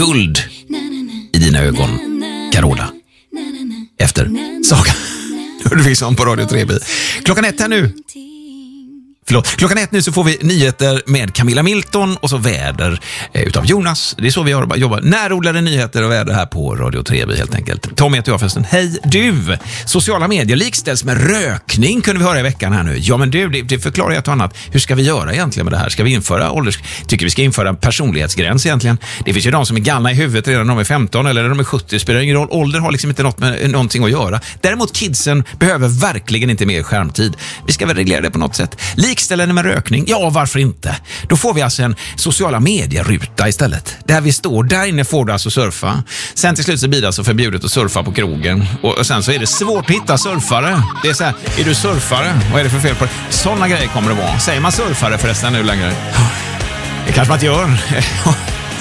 Guld i dina ögon, Carola. Efter Saga Ludvigsson på Radio 3. Klockan 1 här nu. Klockan 1 nu så får vi nyheter med Camilla Milton och så väder utav Jonas. Det är så vi jobbar. Närodlade nyheter och väder här på Radio 3 helt enkelt. Tom heter jag förresten. Hej du! Sociala medier likställs med rökning kunde vi höra i veckan här nu. Ja men du, det förklarar ett och annat. Hur ska vi göra egentligen med det här? Ska vi införa tycker vi ska införa en personlighetsgräns egentligen? Det finns ju de som är galna i huvudet redan när de är 15 eller när de är 70. Spelar ingen roll. Ålder har liksom inte någonting att göra. Däremot kidsen behöver verkligen inte mer skärmtid. Vi ska väl reglera det på något sätt. Likställande med rökning? Ja, varför inte? Då får vi alltså en sociala medieruta istället. Där vi står, där inne får du alltså surfa. Sen till slut så blir det alltså förbjudet att surfa på krogen. Och sen så är det svårt att hitta surfare. Det är så här, är du surfare? Vad är det för fel på det? Sådana grejer kommer det vara. Säger man surfare förresten nu längre? Det kanske man inte gör.